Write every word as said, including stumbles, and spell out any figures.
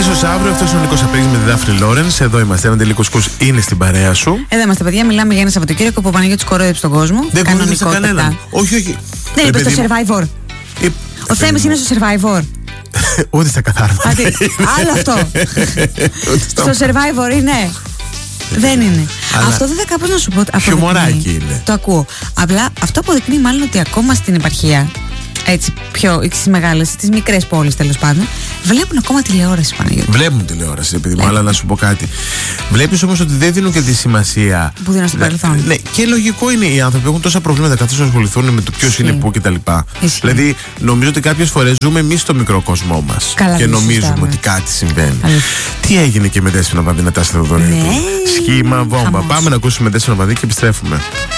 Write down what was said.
Αμέσως αύριο, αυτός είναι ο Νίκος Απρίγης με τη Δάφνη Λόρενς. Εδώ είμαστε, ένα τελικό σκους είναι στην παρέα σου. Εδώ είμαστε, παιδιά. Μιλάμε για ένα Σαββατοκύριακο που ο Παναγιώτης κορόιδεψε τον κόσμο. Δεν κορόιδεψε κανέναν. Όχι, όχι. Δεν είπε στο Survivor. Ε, ο Θέμης είναι στο Survivor. Ούτε στα καθάρματα. Άλλο αυτό. Στο Survivor είναι. Δεν είναι. Αλλά αυτό δεν θα κάπως να σου πω. Χιουμοράκι είναι. Το ακούω. Απλά αυτό αποδεικνύει μάλλον ότι ακόμα στην επαρχία, έτσι πιο στις μεγάλες, στις μικρές πόλεις τέλος πάντων, βλέπουν ακόμα τηλεόραση, Παναγιώτη. Βλέπουν τηλεόραση, επειδή μου, αλλά να σου πω κάτι. Βλέπεις όμως ότι δεν δίνουν και τη σημασία που δίνουν στο παρελθόν. Ναι, και λογικό είναι, οι άνθρωποι έχουν τόσα προβλήματα καθώς ασχοληθούν με το ποιος είναι πού κτλ. Δηλαδή, νομίζω ότι κάποιες φορές ζούμε εμείς στο μικρό κόσμό μας. Καλά, και νομίζουμε σωστά, ότι κάτι συμβαίνει. Αλήθεια. Τι έγινε και με Δέσποινα Βανδύ, Νατάσα Θεοδωρίδου. Ναι, σχήμα βόμβα. Πάμε να ακούσουμε Δέσποινα Βανδύ και επιστρέφουμε.